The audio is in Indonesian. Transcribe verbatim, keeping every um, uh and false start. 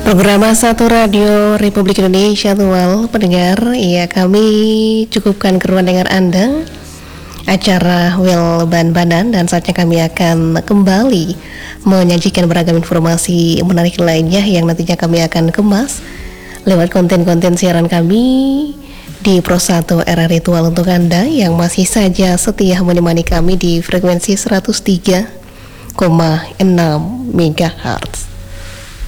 Program Satu Radio Republik Indonesia Tual pendengar, ya kami cukupkan keruan dengar Anda acara Well Ban-Banan, dan saatnya kami akan kembali menyajikan beragam informasi menarik lainnya yang nantinya kami akan kemas lewat konten-konten siaran kami di Pro satu R R I Tual untuk Anda yang masih saja setia menemani kami di frekuensi seratus tiga koma enam megahertz.